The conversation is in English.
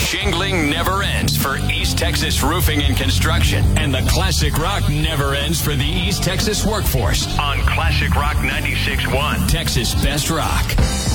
Shingling never ends for East Texas Roofing and Construction. And the Classic Rock never ends for the East Texas workforce. On Classic Rock 96.1, Texas Best Rock.